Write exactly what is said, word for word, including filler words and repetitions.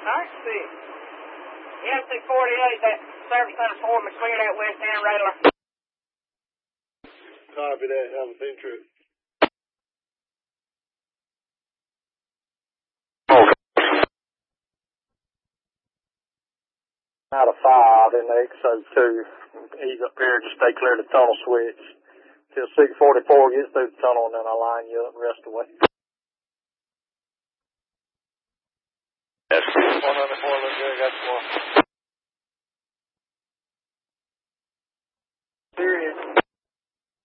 Alright, six. M C forty-eight, that service center for me, clear that west end radar. Copy that, have a team trip. Out of five in the X O two. Ease up here, just stay clear of the tunnel switch. Till six forty-four gets through the tunnel, and then I'll line you up the rest of the way.